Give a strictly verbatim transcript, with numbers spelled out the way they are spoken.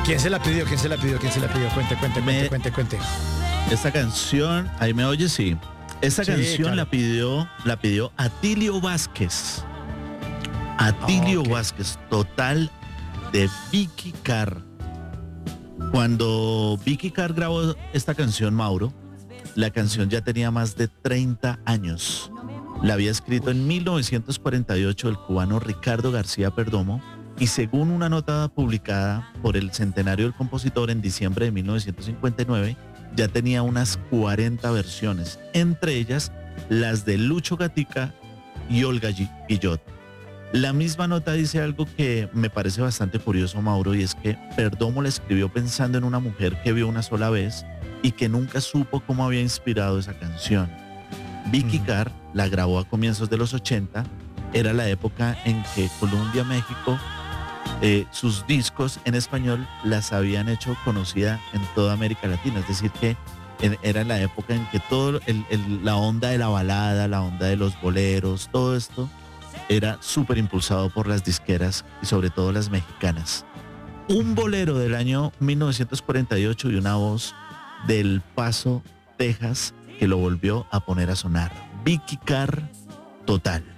¿Quién se la pidió? ¿Quién se la pidió? ¿Quién se la pidió? Cuente, cuente, cuente, Me- cuente, cuente. Esta canción, ahí me oye, sí. Esta Sí, canción claro. la pidió, la pidió Atilio Vázquez. Atilio Ok. Vázquez, total, de Vicky Carr. Cuando Vicky Carr grabó esta canción, Mauro, la canción ya tenía más de treinta años. La había escrito en mil novecientos cuarenta y ocho el cubano Ricardo García Perdomo, y según una nota publicada por el centenario del compositor en diciembre de mil novecientos cincuenta y nueve, ya tenía unas cuarenta versiones, entre ellas las de Lucho Gatica y Olga Gui- Guillot. La misma nota dice algo que me parece bastante curioso, Mauro, y es que Perdomo la escribió pensando en una mujer que vio una sola vez y que nunca supo cómo había inspirado esa canción. Vicky Ujú. Carr la grabó a comienzos de los ochenta, era la época en que Colombia, México, eh, sus discos en español las habían hecho conocida en toda América Latina, es decir que en- era la época en que todo el- el- la onda de la balada, la onda de los boleros, todo esto era súper impulsado por las disqueras y sobre todo las mexicanas. Un bolero del año mil novecientos cuarenta y ocho y una voz del Paso, Texas, que lo volvió a poner a sonar. Vicky Carr, total.